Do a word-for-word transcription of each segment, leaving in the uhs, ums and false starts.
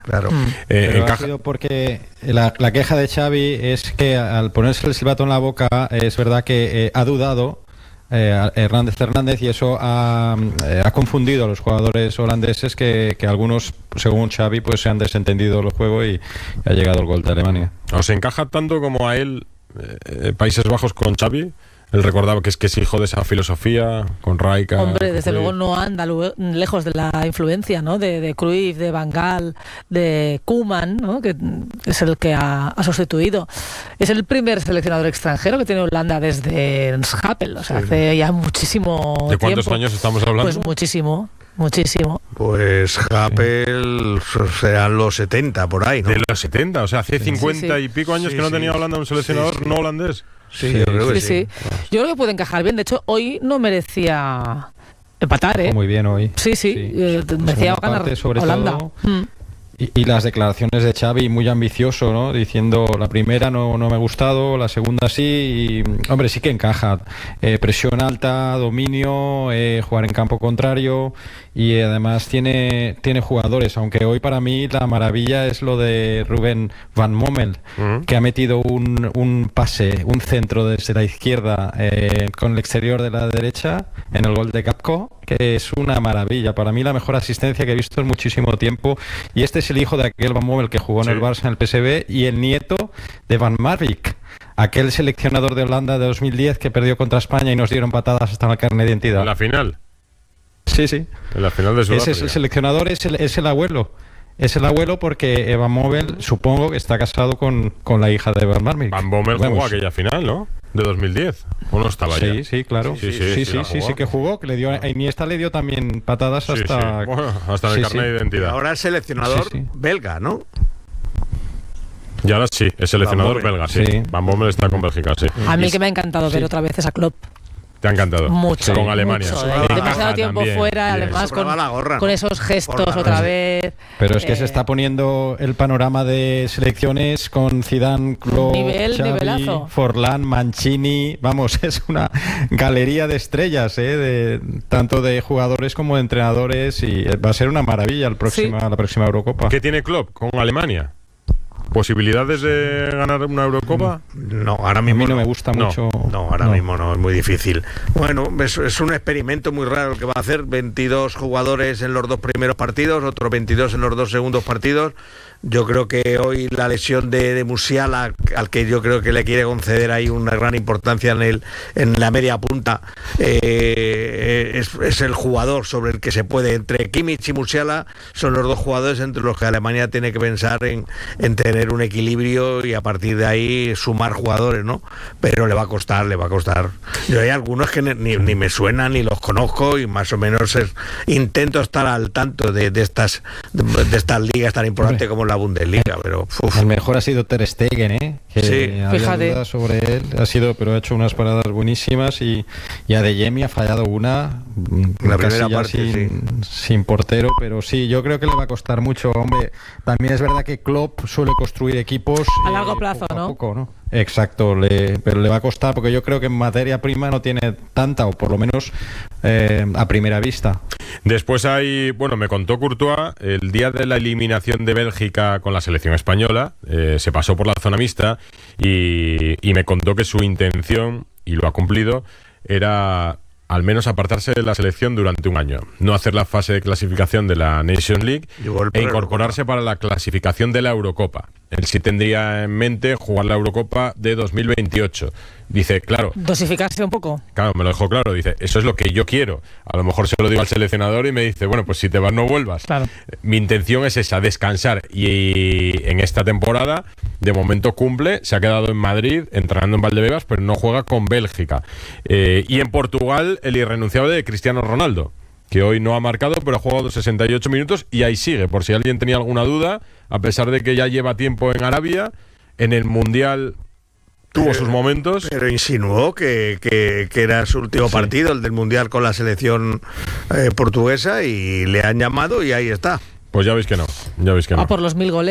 Claro. Mm. Eh, Pero encaja... ha sido porque la, la queja de Xavi es que al ponerse el silbato en la boca, es verdad que eh, ha dudado eh, Hernández Hernández y eso ha, eh, ha confundido a los jugadores holandeses que, que algunos, según Xavi, pues se han desentendido el juego y, y ha llegado el gol de Alemania. ¿Os encaja tanto como a él eh, Países Bajos con Xavi? Él recordaba que es que es hijo de esa filosofía con Rijkaard. Hombre, desde luego no anda lejos de la influencia, ¿no? De, de Cruyff, de Van Gaal, de Koeman, ¿no? Que es el que ha, ha sustituido. Es el primer seleccionador extranjero que tiene Holanda desde Schappel, o sea, sí. hace ya muchísimo tiempo. ¿De cuántos tiempo. años estamos hablando? Pues muchísimo. Muchísimo. Pues Schappel sí. serán los setenta por ahí, ¿no? De los setenta, o sea, hace cincuenta sí, sí. y pico años sí, que no tenía Holanda un seleccionador sí, sí. no holandés. Sí, sí, yo creo que sí, sí. sí. Yo creo que puede encajar bien. De hecho, hoy no merecía empatar, ¿eh? Muy bien hoy. Sí, sí. sí. Eh, merecía ganar parte, sobre Holanda. Todo, mm. y, y las declaraciones de Xavi muy ambicioso, ¿no? Diciendo la primera no, no me ha gustado, la segunda sí. Y, hombre, sí que encaja. Eh, presión alta, dominio, eh, jugar en campo contrario. Y además tiene, tiene jugadores, aunque hoy para mí la maravilla es lo de Ruben Van Bommel, uh-huh. que ha metido un, un pase, un centro desde la izquierda eh, con el exterior de la derecha en el gol de Gakpo, que es una maravilla. Para mí la mejor asistencia que he visto en muchísimo tiempo. Y este es el hijo de aquel Van Bommel que jugó en sí. el Barça, en el P S V, y el nieto de Van Marwijk, aquel seleccionador de Holanda de dos mil diez que perdió contra España y nos dieron patadas hasta en el carnet de identidad. ¿En la final? Sí, sí. En la final de Sudáfrica. Ese es el seleccionador, es el, es el abuelo. Es el abuelo porque Van Bommel, supongo que está casado con, con la hija de Van Marwijk. Van Bommel jugó aquella final, ¿no? De dos mil diez. ¿O no estaba sí, ya? Sí, sí, claro. Sí, sí, sí, sí, sí, sí, sí que jugó. Que le dio, a Iniesta le dio también patadas hasta... Sí, sí. Bueno, hasta en el sí, carnet sí. de identidad. Y ahora es seleccionador sí, sí. belga, ¿no? Y ahora sí, es seleccionador belga, sí. sí. Van Bommel está con Bélgica, sí. A mí que me ha encantado sí. ver otra vez esa Klopp. Te ha encantado. Mucho. Con Alemania. Mucho, ¿eh? Demasiado tiempo también. fuera, bien. además con, gorra, con esos gestos gorra, otra vez. Pero es que eh, se está poniendo el panorama de selecciones con Zidane, Klopp, nivel, Xavi, nivelazo. Forlán, Mancini. Vamos, es una galería de estrellas, ¿eh? De, tanto de jugadores como de entrenadores, y va a ser una maravilla el próxima, sí. la próxima Eurocopa. ¿Qué tiene Klopp con Alemania? ¿Posibilidades de ganar una Eurocopa? No, ahora mismo a mí no, no me gusta no, mucho. No, ahora no. mismo no, es muy difícil. Bueno, es, es un experimento muy raro el que va a hacer. veintidós jugadores en los dos primeros partidos, otros veintidós en los dos segundos partidos. Yo creo que hoy la lesión de, de Musiala, al que yo creo que le quiere conceder ahí una gran importancia en el en la media punta, eh, es, es el jugador sobre el que se puede, entre Kimmich y Musiala, son los dos jugadores entre los que Alemania tiene que pensar en, en tener un equilibrio y a partir de ahí sumar jugadores, ¿no? Pero le va a costar, le va a costar. Yo hay algunos que ni, ni me suenan ni los conozco y más o menos es, intento estar al tanto de, de estas de, de estas ligas tan importantes como la Bundesliga, pero uf. El mejor ha sido Ter Stegen, ¿eh? Que sí, había fíjate. dudas sobre él, ha sido, pero ha hecho unas paradas buenísimas y, y Adeyemi ha fallado una, la primera parte, sin, sí. sin portero, pero sí, yo creo que le va a costar mucho, hombre. También es verdad que Klopp suele construir equipos a largo eh, plazo, poco ¿no? A poco, ¿no? Exacto, le, pero le va a costar porque yo creo que en materia prima no tiene tanta, o por lo menos eh, a primera vista. Después hay, bueno, me contó Courtois, el día de la eliminación de Bélgica con la selección española, eh, se pasó por la zona mixta y, y me contó que su intención, y lo ha cumplido, era al menos apartarse de la selección durante un año, no hacer la fase de clasificación de la Nations League e incorporarse para la clasificación de la Eurocopa. Él sí tendría en mente jugar la Eurocopa de dos mil veintiocho. Dice, claro... ¿Dosificarse un poco? Claro, me lo dejó claro. Dice, eso es lo que yo quiero. A lo mejor se lo digo al seleccionador y me dice, bueno, pues si te vas no vuelvas. Claro. Mi intención es esa, descansar. Y en esta temporada, de momento cumple, se ha quedado en Madrid, entrenando en Valdebebas, pero no juega con Bélgica. Eh, y en Portugal, el irrenunciable de Cristiano Ronaldo, que hoy no ha marcado, pero ha jugado sesenta y ocho minutos y ahí sigue, por si alguien tenía alguna duda, a pesar de que ya lleva tiempo en Arabia, en el Mundial tuvo pero, sus momentos. Pero insinuó que, que, que era su último sí. partido, el del Mundial con la selección eh, portuguesa, y le han llamado y ahí está. Pues ya veis que no, ya veis que no. Ah, por los mil goles.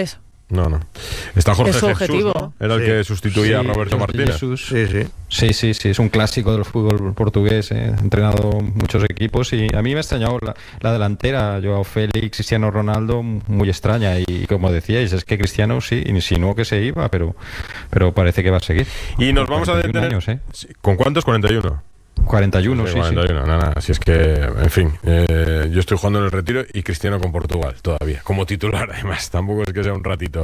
No, no. Está Jorge Es su Jesús, objetivo. ¿no? Era el Sí. que sustituía Sí, a Roberto Jorge Martínez. Jesús. Sí, sí. Sí, sí, sí, es un clásico del fútbol portugués, ¿eh? Ha entrenado muchos equipos y a mí me ha extrañado la, la delantera, Joao Félix, Cristiano Ronaldo, muy extraña y como decíais, es que Cristiano sí insinuó que se iba, pero, pero parece que va a seguir. Y nos vamos a cuarenta y uno detener... años, ¿eh? Sí, ¿con cuántos? cuarenta y uno. cuarenta y uno, sí, sí. cuarenta y uno, nada, nada. Así es que, en fin, eh, yo estoy jugando en el retiro y Cristiano con Portugal todavía, como titular además, tampoco es que sea un ratito.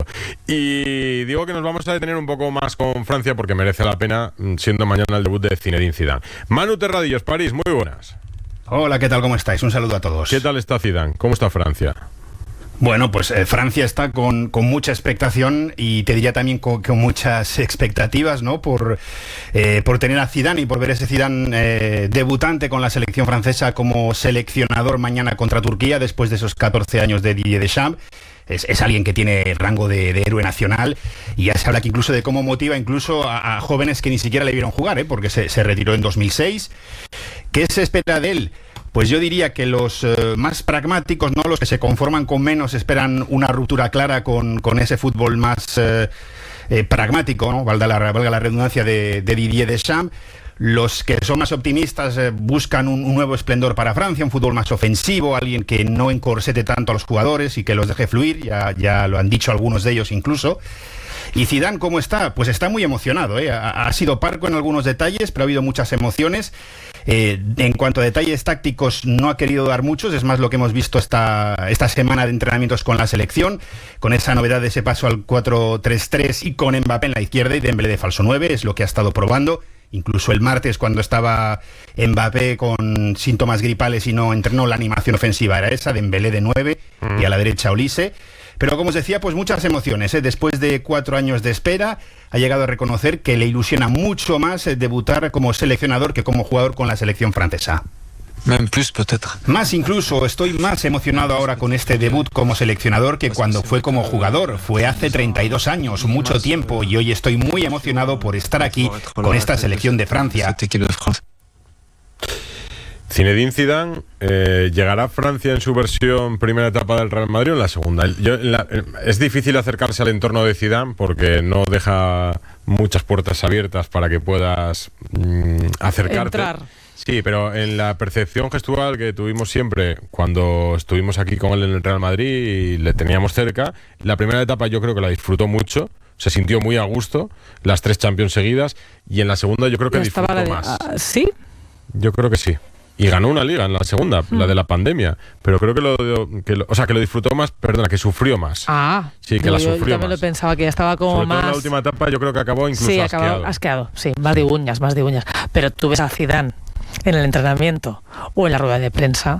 Y digo que nos vamos a detener un poco más con Francia porque merece la pena, siendo mañana el debut de Zinedine Zidane. Manu Terradillos, París, muy buenas. Hola, ¿qué tal? ¿Cómo estáis? Un saludo a todos. ¿Qué tal está Zidane? ¿Cómo está Francia? Bueno, pues eh, Francia está con, con mucha expectación y te diría también con, con muchas expectativas, ¿no? Por, eh, por tener a Zidane y por ver ese Zidane eh, debutante con la selección francesa como seleccionador mañana contra Turquía después de esos catorce años de Didier Deschamps. Es, es alguien que tiene rango de, de héroe nacional y ya se habla que incluso de cómo motiva incluso a, a jóvenes que ni siquiera le vieron jugar, ¿eh? Porque se, se retiró en dos mil seis. ¿Qué se espera de él? Pues yo diría que los eh, más pragmáticos, ¿no? Los que se conforman con menos, esperan una ruptura clara con, con ese fútbol más eh, eh, pragmático, ¿no? Valga la, valga la redundancia de, de Didier Deschamps. Los que son más optimistas eh, buscan un, un nuevo esplendor para Francia, un fútbol más ofensivo, alguien que no encorsete tanto a los jugadores y que los deje fluir, ya, ya lo han dicho algunos de ellos incluso. ¿Y Zidane cómo está? Pues está muy emocionado, ¿eh? ha, ha sido parco en algunos detalles, pero ha habido muchas emociones. Eh, en cuanto a detalles tácticos, no ha querido dar muchos, es más lo que hemos visto esta, esta semana de entrenamientos con la selección, con esa novedad de ese paso al cuatro tres tres y con Mbappé en la izquierda y Dembélé de falso nueve, es lo que ha estado probando. Incluso el martes, cuando estaba Mbappé con síntomas gripales y no entrenó, la animación ofensiva era esa, Dembélé de nueve y a la derecha Olise. Pero como os decía, pues muchas emociones, ¿eh? Después de cuatro años de espera, ha llegado a reconocer que le ilusiona mucho más eh, debutar como seleccionador que como jugador con la selección francesa. Même plus, peut-être. Más incluso, estoy más emocionado ahora con este debut como seleccionador que cuando fue como jugador. Fue hace treinta y dos años, mucho tiempo, y hoy estoy muy emocionado por estar aquí con esta selección de Francia. Zinedine Zidane eh, llegará a Francia en su versión primera etapa del Real Madrid o en la segunda. Yo, en la, es difícil acercarse al entorno de Zidane porque no deja muchas puertas abiertas para que puedas mm, acercarte. Entrar. Sí, pero en la percepción gestual que tuvimos siempre cuando estuvimos aquí con él en el Real Madrid y le teníamos cerca, la primera etapa yo creo que la disfrutó mucho, se sintió muy a gusto, las tres Champions seguidas, y en la segunda yo creo que Ya estaba disfrutó la de- más. ah, ¿Sí? Yo creo que sí. Y ganó una liga en la segunda, Hmm. la de la pandemia. Pero creo que lo, que lo- o sea, que lo disfrutó más, perdona, que sufrió más. Ah, Sí, que yo, la yo sufrió también más. lo pensaba, que ya estaba como Sobre más... todo en la última etapa yo creo que acabó incluso Sí, asqueado. acabado, asqueado, sí, más de uñas, más de uñas. Pero tú ves a Zidane en el entrenamiento o en la rueda de prensa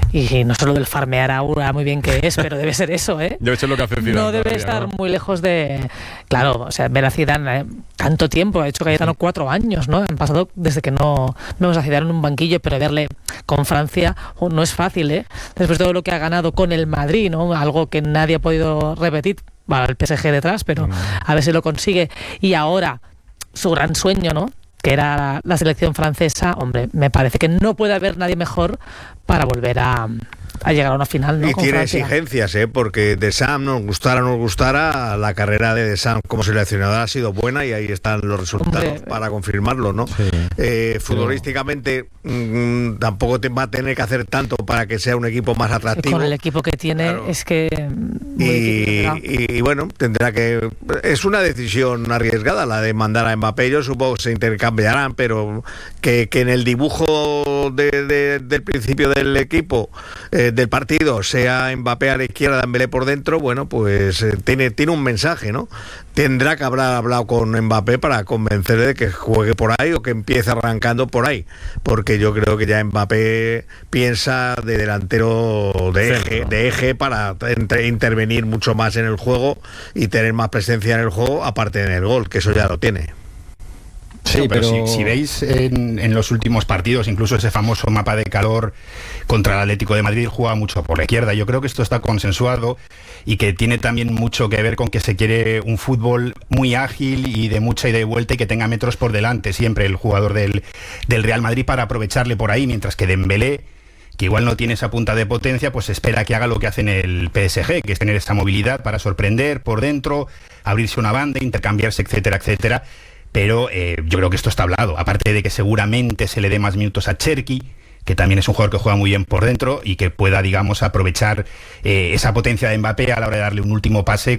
y no solo del farmear ahora muy bien que es, pero debe ser eso, ¿eh? Debe ser lo que hace Zidane No debe todavía, estar ¿no? muy lejos de... Claro, o sea, ver a Zidane eh, tanto tiempo, ha hecho Cayetano cuatro años, ¿no? Han pasado desde que no vemos a Zidane en un banquillo, pero verle con Francia oh, no es fácil, ¿eh? Después de todo lo que ha ganado con el Madrid, ¿no? Algo que nadie ha podido repetir, va el P S G detrás, pero Mm. a ver si lo consigue. Y ahora, su gran sueño, ¿no? Que era la selección francesa, hombre, me parece que no puede haber nadie mejor para volver a, a llegar a una final, ¿no? Y Con tiene Francia. exigencias, ¿eh? Porque Deschamps, nos gustara o no nos gustara, la carrera de Deschamps como seleccionador ha sido buena y ahí están los resultados Hombre, para confirmarlo, ¿no? Sí. Eh, futbolísticamente mm, tampoco te va a tener que hacer tanto para que sea un equipo más atractivo. Con el equipo que tiene, Claro. es que... muy Y, difícil, ¿no? y- y bueno, tendrá que... Es una decisión arriesgada la de mandar a Mbappé. Yo supongo que se intercambiarán, pero que, que en el dibujo de- de- del principio del equipo, eh, del partido, sea Mbappé a la izquierda, Dembélé por dentro, bueno, pues eh, tiene, tiene un mensaje, ¿no? Tendrá que haber hablado con Mbappé para convencerle de que juegue por ahí o que empiece arrancando por ahí, porque yo creo que ya Mbappé piensa de delantero de eje, Centro. de eje para entre- intervenir mucho más en el juego y tener más presencia en el juego, aparte en el gol, que eso ya lo tiene. Sí, pero, pero si, si veis en, en los últimos partidos, incluso ese famoso mapa de calor contra el Atlético de Madrid, juega mucho por la izquierda. Yo creo que esto está consensuado y que tiene también mucho que ver con que se quiere un fútbol muy ágil y de mucha ida y vuelta y que tenga metros por delante siempre el jugador del, del Real Madrid para aprovecharle por ahí, mientras que Dembélé, que igual no tiene esa punta de potencia, pues espera que haga lo que hace en el P S G, que es tener esa movilidad para sorprender por dentro, abrirse una banda, intercambiarse, etcétera, etcétera. Pero eh, yo creo que esto está hablado. Aparte de que seguramente se le dé más minutos a Cherki, que también es un jugador que juega muy bien por dentro y que pueda, digamos, aprovechar eh, esa potencia de Mbappé a la hora de darle un último pase